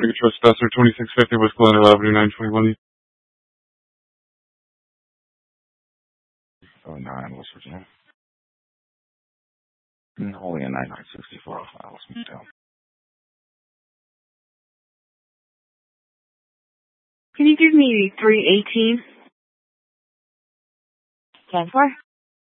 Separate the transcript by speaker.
Speaker 1: Trespasser 2650 West Glendale Avenue 921.
Speaker 2: 09, West Virginia. Only a 9964 files me down.
Speaker 3: Can you give me 318? 10-4?